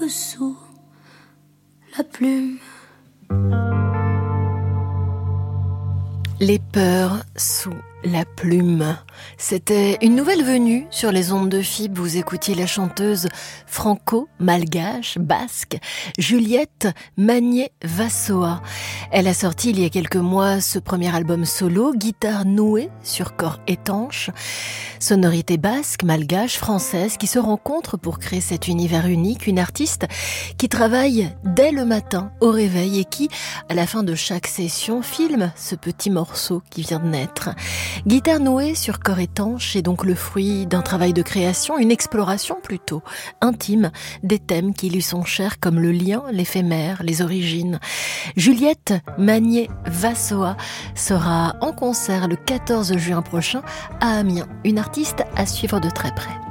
sous la plume. Les peurs sous la plume. C'était une nouvelle venue sur les ondes de FIB. Vous écoutiez la chanteuse franco-malgache, basque, Juliette Magnier-Vassoa. Elle a sorti il y a quelques mois ce premier album solo, Guitare nouée sur corps étanche. Sonorité basque, malgache, française qui se rencontrent pour créer cet univers unique. Une artiste qui travaille dès le matin au réveil et qui, à la fin de chaque session, filme ce petit morceau qui vient de naître. Guitare nouée sur corps étanche est donc le fruit d'un travail de création, une exploration plutôt intime des thèmes qui lui sont chers comme le lien, l'éphémère, les origines. Juliette Magnier-Vassoa sera en concert le 14 juin prochain à Amiens, une artiste à suivre de très près.